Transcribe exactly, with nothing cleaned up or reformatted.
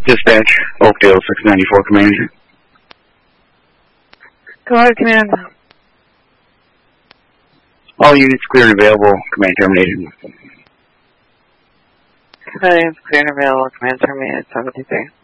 Dispatch, Oakdale six ninety-four, Command. Go ahead, Command. All units clear and available, Command terminated. Command clear and available, Command terminated, seventy-three.